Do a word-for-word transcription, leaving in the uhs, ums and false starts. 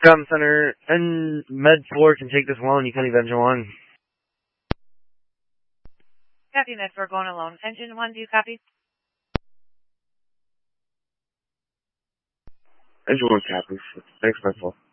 Com Center, and Med four can take this one. You can leave engine one. Copy, Med four going alone. Engine one, do you copy? Engine one copies. Thanks, Med four.